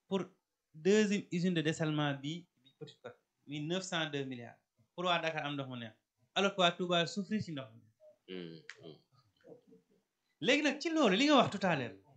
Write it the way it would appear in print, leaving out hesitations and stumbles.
pour deuxième usine de dessalement bi Petite Côte muy 902 milliards pour waa Dakar am ndox mu neex alors que waa Touba souffrir ci ndox mi léegi nag ci loolu li nga wax tout à l'heure